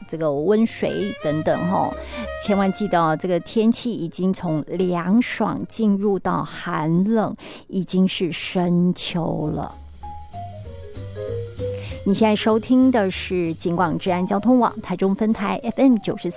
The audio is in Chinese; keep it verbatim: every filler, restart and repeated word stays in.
这个温水等等哈，千万记得哦，这个天气已经从凉爽进入到寒冷，已经是深秋了。你现在收听的是警广治安交通网台中分台 F M 九十四